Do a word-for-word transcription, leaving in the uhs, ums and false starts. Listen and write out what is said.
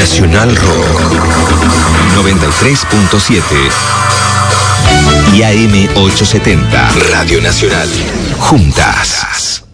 Nacional Rock noventa y tres punto siete y A M ochocientos setenta Radio Nacional. Juntas.